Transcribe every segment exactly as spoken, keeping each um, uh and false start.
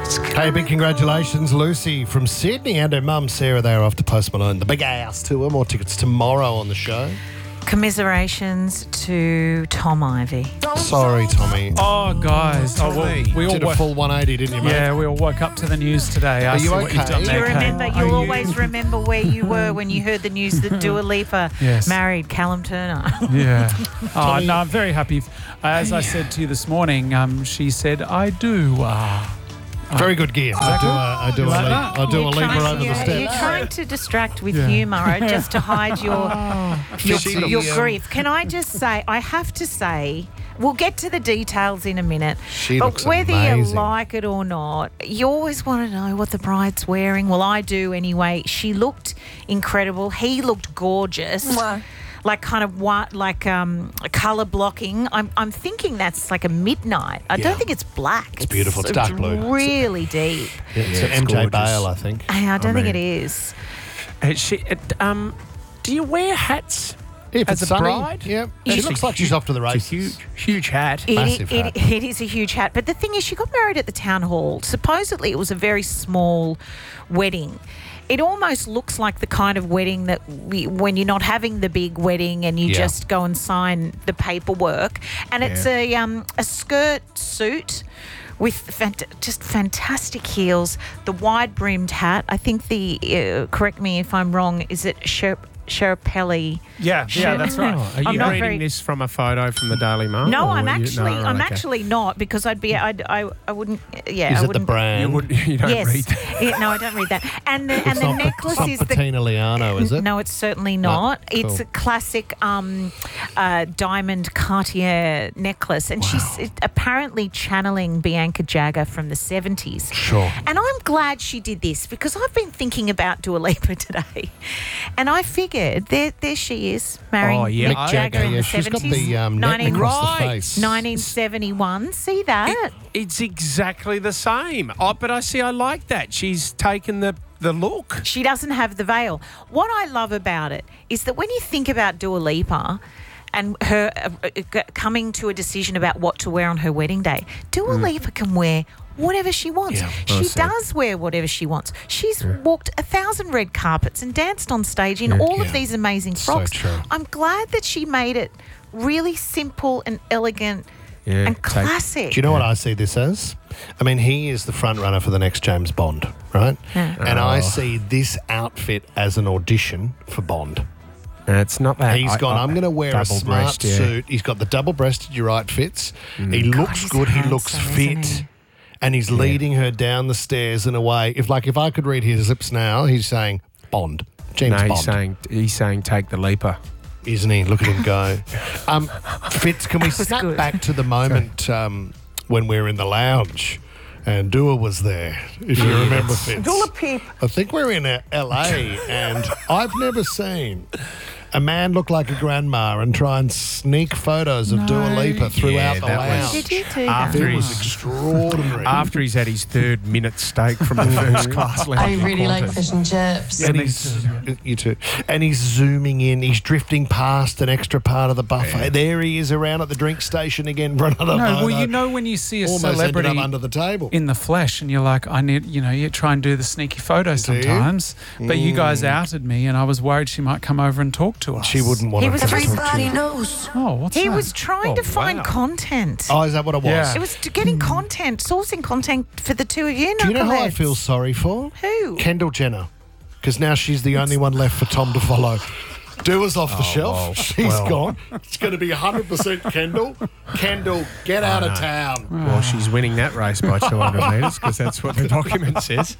Hey, big congratulations, Lucy from Sydney, and her mum, Sarah. They are off to Post Malone, the Big House tour. More tickets tomorrow on the show. Commiserations to Tom Ivy. Sorry, Tommy. Oh, guys. Oh, well, we all Did a wo- full one eighty, didn't you, mate? Yeah, we all woke up to the news today. I Are you see what okay? you've done Do Do there, you Kate. remember? Are You always remember where you were when you heard the news that Dua Lipa Yes. married Callum Turner. Yeah. Oh, no, I'm very happy. As I said to you this morning, um, she said, I do. Uh, Very good gear. I do a, I do a, like leap, that? I do a You're leaper trying- over the you're- steps. You're trying to distract with Yeah. humour uh, just to hide your your, She- your um, grief. Can I just say, I have to say, we'll get to the details in a minute. She but looks whether amazing. you like it or not, you always want to know what the bride's wearing. Well, I do anyway. She looked incredible. He looked gorgeous. Like kind of what, like um, colour blocking. I'm I'm thinking that's like a midnight. I Yeah. don't think it's black. It's, beautiful. It's dark blue. Really deep. Yeah, it's Yeah, an it's M J gorgeous. Bale, I think. I, I don't I think mean- it is. Uh, she, uh, um, do you wear hats If as it's a sunny, bride? yeah. She It's looks a like she's off to the It's a races. huge, huge hat. It, Massive it, hat. it is a huge hat. But the thing is, she got married at the town hall. Supposedly, it was a very small wedding. It almost looks like the kind of wedding that we, when you're not having the big wedding and you Yeah. just go and sign the paperwork. And it's a um, a skirt suit with fant- just fantastic heels, the wide-brimmed hat. I think the, uh, correct me if I'm wrong, is it Sher- Sherpelli? Yeah, yeah, that's right. Are I'm you not reading very- this from a photo from the Daily Mail? No, or I'm you- actually, no, right, I'm okay. actually not because I'd be, I'd, I, I wouldn't, yeah, Is I it the wouldn't. brand? You, would, you don't Yes. read that. Yeah, no, I don't read that. And the and It's the not, necklace it's not is the. Bettina Liano, is it? No, it's certainly not. It's cool. a classic um, uh, diamond Cartier necklace, and she's uh, apparently channeling Bianca Jagger from the seventies. Sure. And I'm glad she did this because I've been thinking about Dua Lipa today, and I figured there, there she is marrying Oh, yeah. Mick Mick Jagger Jagger, in yeah, the she's got seventies. the um, neck nineteen across the Right. face. nineteen seventy-one. See that? It's exactly the same. Oh, but I see, I like that. She's taken the, the look. She doesn't have the veil. What I love about it is that when you think about Dua Lipa and her uh, uh, g- coming to a decision about what to wear on her wedding day, Dua Lipa can wear whatever she wants. Yeah, she well said. does wear whatever she wants. She's walked a thousand red carpets and danced on stage in all Yeah. of these amazing So frocks. true. I'm glad that she made it really simple and elegant Yeah, and take- classic. Do you know what I see this as? I mean, he is the front runner for the next James Bond, right? Yeah. And I Oh. see this outfit as an audition for Bond. It's not that. He's I- gone, I- I'm going to wear a double smart breast, yeah. suit. He's got the double-breasted, you're right, fits. He looks he's good. He looks handsome, fit. isn't he? And he's leading her down the stairs in a way. If like if I could read his lips now, he's saying Bond. James No, Bond. he's saying, he's saying take the leaper. Isn't he? Look at him go. Um, Fitz, can we was snap good. back to the moment um, when we were in the lounge and Dua was there, if you remember, Fitz? Dula Peep. I think we're in uh, L A and I've never seen a man look like a grandma and try and sneak photos of Dua Lipa throughout Yeah, the that lounge. was- Did you do After that? It was he's- extraordinary. After he's had his third minute steak from the first class lounge. I in really like Qantas. fish and chips. And he's, you too. And he's zooming in. He's drifting past an extra part of the buffet. There he is around at the drink station again for another No, photo. well, you know when you see a Almost ended celebrity up under the table. in the flesh and you're like, I need, you know, you try and do the sneaky photo you? sometimes. But you guys outed me and I was worried she might come over and talk to us. She wouldn't want He to was come very talk to you. knows. Oh, what's He that? was trying Oh, to find wow. content. Oh, is that what it was? Yeah. It was to getting content, sourcing content for the two of you. Do you know who I knuckleheads. feel sorry for? Who? Kendall Jenner. Because now she's the only one left for Tom to follow. Dua's off the shelf. well, She's well. gone. It's going to be one hundred percent Kendall. Kendall, get out of town. Well, she's winning that race by two hundred metres because that's what the document says.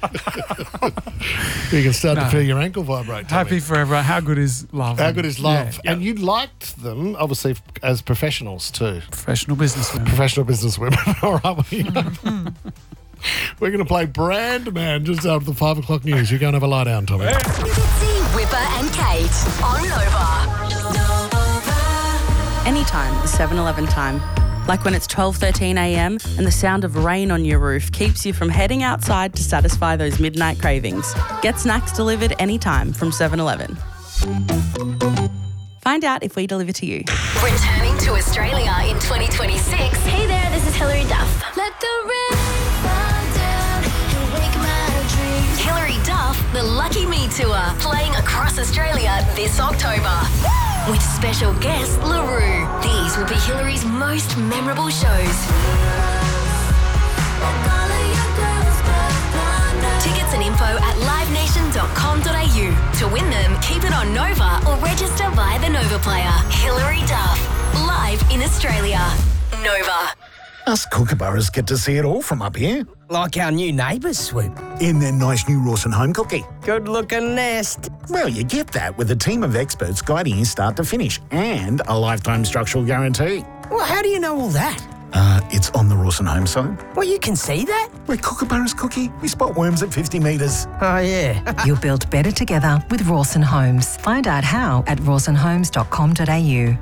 You can start to No. feel your ankle vibrate. Tommy. Happy for everyone. How good is love? How good is love? Yeah. And you liked them, obviously, f- as professionals too. Professional businessman. Professional businesswomen. All right, we we're going to play Brand Man just after the five o'clock news. You're going to have a lie down, Tommy. Fitzy, Whipper and Kate on Nova. Anytime is seven eleven time. Like when it's twelve thirteen a m and the sound of rain on your roof keeps you from heading outside to satisfy those midnight cravings. Get snacks delivered anytime from seven eleven. Find out if we deliver to you. Returning to Australia in twenty twenty-six. Hey there, this is Hilary Duff. Let the rain fall down. across Australia this October. With special guest LaRue. These will be Hillary's most memorable shows. Tickets and info at live nation dot com dot a u. To win them, keep it on Nova or register via the Nova player. Hilary Duff, live in Australia. Nova. Us kookaburras get to see it all from up here. Like our new neighbours, Swoop. In their nice new Rawson home cookie. Good-looking nest. Well, you get that with a team of experts guiding you start to finish and a lifetime structural guarantee. Well, how do you know all that? Uh, it's on the Rawson home side. Well, you can see that? We're kookaburras, Cookie. We spot worms at fifty metres. Oh, yeah. You'll build better together with Rawson Homes. Find out how at rawson homes dot com dot a u.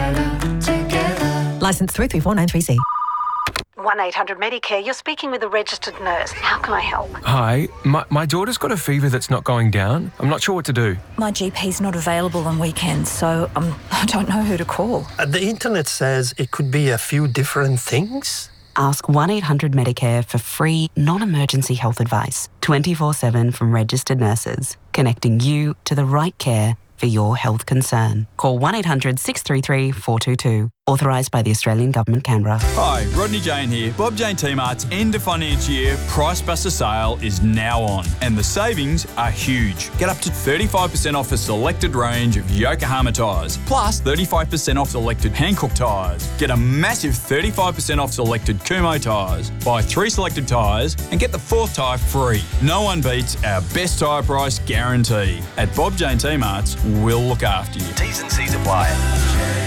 Licence three three four nine three C. one eight hundred Medicare, you're speaking with a registered nurse. How can I help? Hi, my, my daughter's got a fever that's not going down. I'm not sure what to do. My G P's not available on weekends, so um, I don't know who to call. Uh, the internet says it could be a few different things. Ask one eight hundred Medicare for free, non-emergency health advice. twenty-four seven from registered nurses, connecting you to the right care for your health concern. Call one eight hundred six three three four two two. Authorised by the Australian Government, Canberra. Hi, Rodney Jane here. Bob Jane T-Mart's end of financial year Price Buster sale is now on, and the savings are huge. Get up to thirty-five percent off a selected range of Yokohama tyres, plus thirty-five percent off selected Hankook tyres. Get a massive thirty-five percent off selected Kumho tyres. Buy three selected tyres and get the fourth tyre free. No one beats our best tyre price guarantee. At Bob Jane T-Mart's, we'll look after you. T's and C's apply.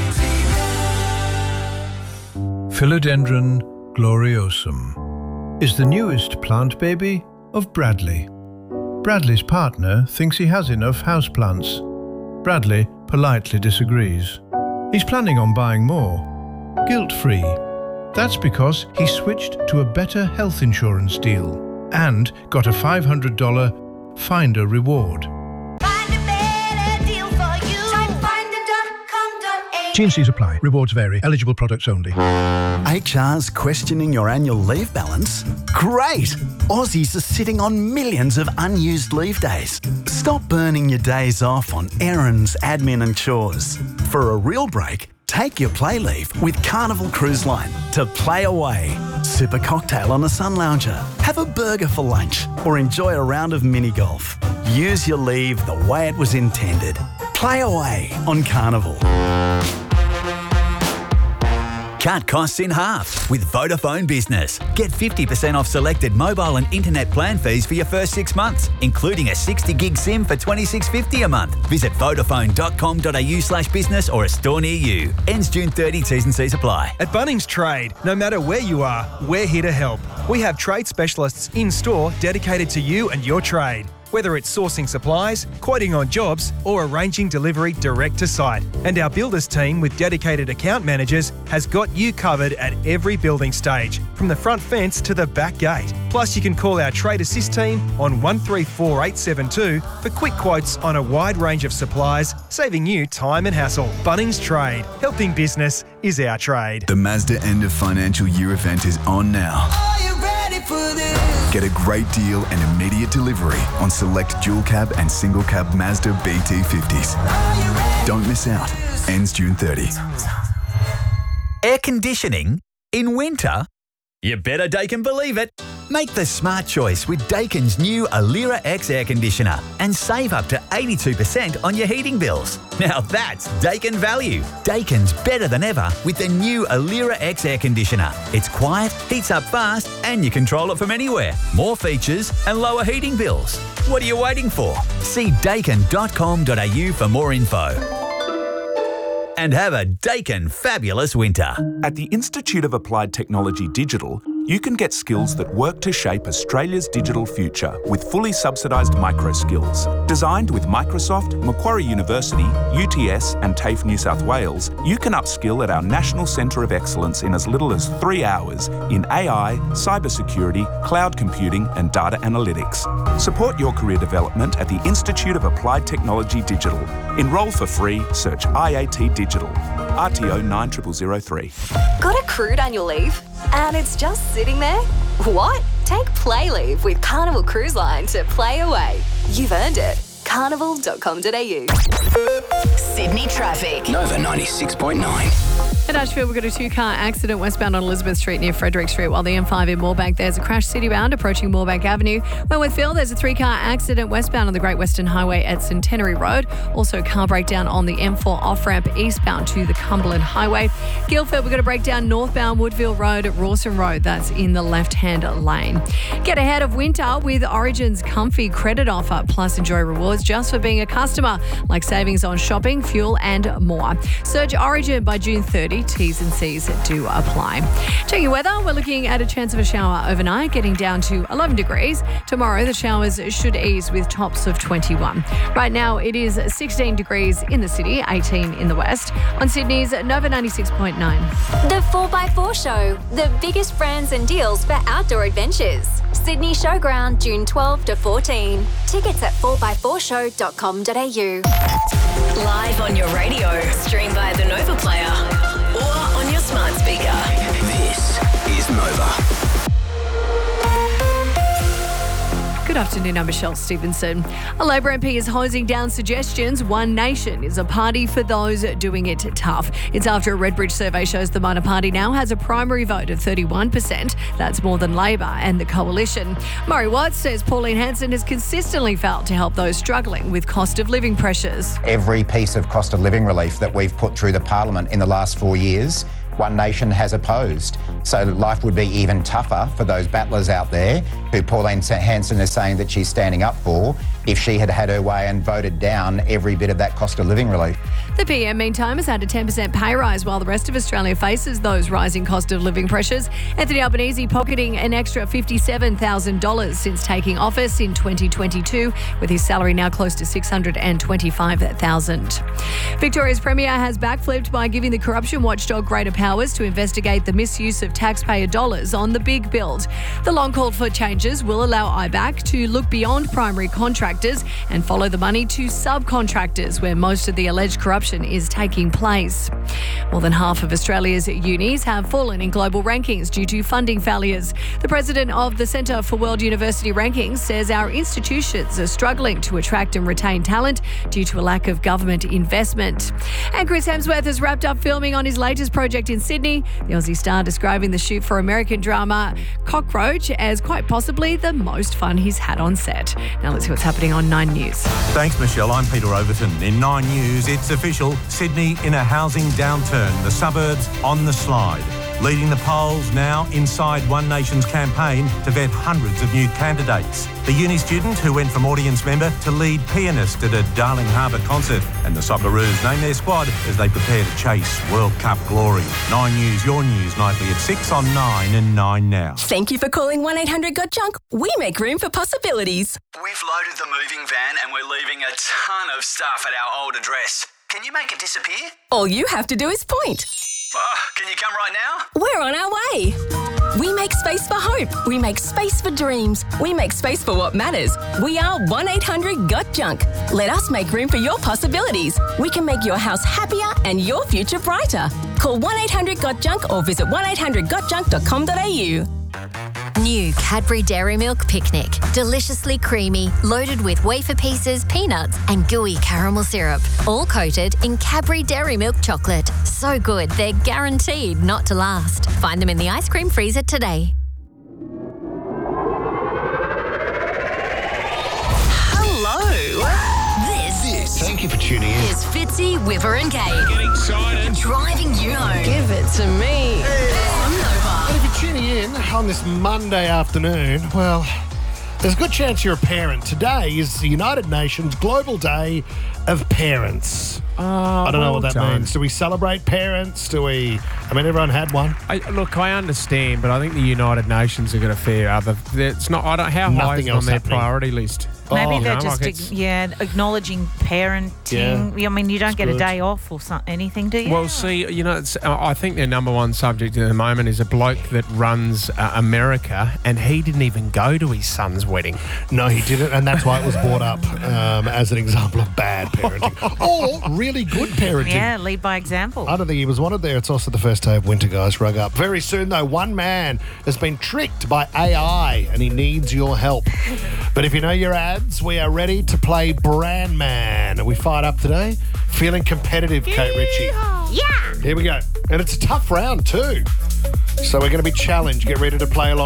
Philodendron gloriosum is the newest plant baby of Bradley. Bradley's partner thinks he has enough houseplants. Bradley politely disagrees. He's planning on buying more, guilt-free. That's because he switched to a better health insurance deal and got a five hundred dollars Finder reward. T and C's apply. Rewards vary. Eligible products only. H R's questioning your annual leave balance? Great! Aussies are sitting on millions of unused leave days. Stop burning your days off on errands, admin and chores. For a real break, take your play leave with Carnival Cruise Line to play away. Sip a cocktail on a sun lounger, have a burger for lunch, or enjoy a round of mini golf. Use your leave the way it was intended. Play away on Carnival. Cut costs in half with Vodafone Business. Get fifty percent off selected mobile and internet plan fees for your first six months, including a sixty gig SIM for twenty-six fifty a month. Visit vodafone dot com dot a u slash business or a store near you. Ends June thirtieth, T's and C's apply. At Bunnings Trade, no matter where you are, we're here to help. We have trade specialists in store dedicated to you and your trade. Whether it's sourcing supplies, quoting on jobs, or arranging delivery direct to site. And our builders team with dedicated account managers has got you covered at every building stage, from the front fence to the back gate. Plus, you can call our Trade Assist team on one three four eight seven two for quick quotes on a wide range of supplies, saving you time and hassle. Bunnings Trade. Helping business is our trade. The Mazda end of financial year event is on now. Are you ready for this? Get a great deal and immediate delivery on select dual cab and single cab Mazda B T fifties. Don't miss out. Ends June thirtieth. Air conditioning in winter? You better Daikin believe it. Make the smart choice with Daikin's new Alira X air conditioner and save up to eighty-two percent on your heating bills. Now that's Daikin value. Daikin's better than ever with the new Alira X air conditioner. It's quiet, heats up fast, and you control it from anywhere. More features and lower heating bills. What are you waiting for? See daikin dot com dot a u for more info. And have a Daikin fabulous winter. At the Institute of Applied Technology Digital, you can get skills that work to shape Australia's digital future with fully subsidised micro skills. Designed with Microsoft, Macquarie University, U T S and TAFE New South Wales, you can upskill at our National Centre of Excellence in as little as three hours in A I, cybersecurity, cloud computing and data analytics. Support your career development at the Institute of Applied Technology Digital. Enrol for free, search I A T Digital. R T O nine zero zero zero three. Got a crude annual leave? And it's just sitting there? What? Take play leave with Carnival Cruise Line to play away. You've earned it. carnival dot com dot a u. Sydney traffic. Nova ninety-six point nine. At Ashfield, we've got a two-car accident westbound on Elizabeth Street near Frederick Street, while the M five in Moorebank, there's a crash citybound approaching Moorebank Avenue. Wentworthville, there's a three-car accident westbound on the Great Western Highway at Centenary Road. Also, a car breakdown on the M four off-ramp eastbound to the Cumberland Highway. Guildford, we've got a breakdown northbound Woodville Road at Rawson Road. That's in the left-hand lane. Get ahead of winter with Origin's comfy credit offer, plus enjoy rewards just for being a customer, like savings on shopping, fuel and more. Search Origin by June thirtieth. T's and C's do apply. Checking your weather, we're looking at a chance of a shower overnight, getting down to eleven degrees. Tomorrow, the showers should ease with tops of twenty-one. Right now, it is sixteen degrees in the city, eighteen in the west. On Sydney's Nova ninety-six point nine. The four by four Show, the biggest brands and deals for outdoor adventures. Sydney Showground, June twelfth to fourteen. Tickets at four by four show dot com dot a u. Live on your radio, stream via the Nova Player or on your smart speaker. This is Nova. Good afternoon, I'm Michelle Stevenson. A Labor M P is hosing down suggestions One Nation is a party for those doing it tough. It's after a Redbridge survey shows the minor party now has a primary vote of thirty-one percent. That's more than Labor and the Coalition. Murray Watts says Pauline Hanson has consistently failed to help those struggling with cost of living pressures. Every piece of cost of living relief that we've put through the parliament in the last four years, One Nation has opposed. So life would be even tougher for those battlers out there who Pauline Hanson is saying that she's standing up for if she had had her way and voted down every bit of that cost of living relief. The P M, meantime, has had a ten percent pay rise while the rest of Australia faces those rising cost of living pressures. Anthony Albanese pocketing an extra fifty-seven thousand dollars since taking office in twenty twenty-two, with his salary now close to six hundred twenty-five thousand dollars. Victoria's Premier has backflipped by giving the corruption watchdog greater powers to investigate the misuse of taxpayer dollars on the big build. The long called for changes will allow I B A C to look beyond primary contractors and follow the money to subcontractors, where most of the alleged corruption is taking place. More than half of Australia's unis have fallen in global rankings due to funding failures. The president of the Centre for World University Rankings says our institutions are struggling to attract and retain talent due to a lack of government investment. And Chris Hemsworth has wrapped up filming on his latest project in Sydney. The Aussie star describing the shoot for American drama Cockroach as quite possibly the most fun he's had on set. Now let's see what's happening on Nine News. Thanks, Michelle. I'm Peter Overton. In Nine News, it's official. Sydney in a housing downturn. The suburbs on the slide. Leading the polls now inside One Nation's campaign to vet hundreds of new candidates. The uni student who went from audience member to lead pianist at a Darling Harbour concert. And the Socceroos name their squad as they prepare to chase World Cup glory. Nine News, your news nightly at six on nine and nine now. Thank you for calling one eight hundred got junk. We make room for possibilities. We've loaded the moving van and we're leaving a ton of stuff at our old address. Can you make it disappear? All you have to do is point. Oh, can you come right now? We're on our way. We make space for hope. We make space for dreams. We make space for what matters. We are one eight hundred got junk. Let us make room for your possibilities. We can make your house happier and your future brighter. Call one eight hundred got junk or visit one eight hundred got junk dot com dot a u. New Cadbury Dairy Milk Picnic. Deliciously creamy, loaded with wafer pieces, peanuts and gooey caramel syrup. All coated in Cadbury Dairy Milk chocolate. So good, they're guaranteed not to last. Find them in the ice cream freezer today. Hello. This, this. Thank you for tuning in. is Fitzy, Wiver and Kate. Get excited. Driving you home. Give it to me. On Nova. And if you're tuning in on this Monday afternoon, well, there's a good chance you're a parent. Today is the United Nations Global Day of Parents. Oh, I don't know well what that done. means. Do we celebrate parents? Do we... I mean, everyone had one. I, look, I understand, but I think the United Nations have got a fair other... It's not. I don't. How high Nothing is it on else their happening. priority list? Maybe You they're know, just, like ag- it's- yeah, acknowledging parenting. I mean, you don't It's get good. a day off or some, anything, do you? Well, see, you know, it's, uh, I think their number one subject at the moment is a bloke that runs uh, America, and he didn't even go to his son's wedding. No, he didn't, and that's why it was brought up um, as an example of bad parenting. Or really good parenting. yeah, lead by example. I don't think he was wanted there. It's also the first day of winter, guys. Rug up. Very soon, though, one man has been tricked by A I and he needs your help. But if you know your ads, we are ready to play Brand Man. Are we fired up today? Feeling competitive, Kate Ritchie? Yeah. Here we go. And it's a tough round too. So we're going to be challenged. Get ready to play along.